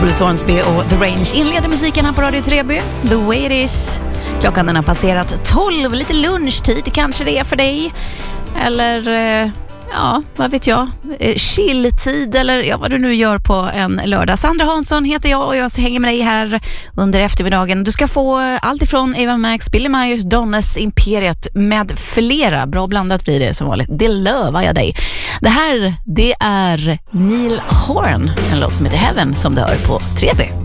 Bruce Hornsby och The Range inleder musiken här på Radio Treby. The way it is. Klockan den har passerat 12, lite lunchtid kanske det är för dig. Eller, ja, vad vet jag, chilltid eller ja, vad du nu gör på en lördag. Sandra Hansson heter jag och jag hänger med dig här under eftermiddagen. Du ska få allt ifrån Eva Max, Billy Myers, Donnas, Imperiet med flera. Bra blandat blir det som vanligt. Det lövar jag dig. Det här, det är Neil Horan, en låt som heter Heaven som du hör på Treby.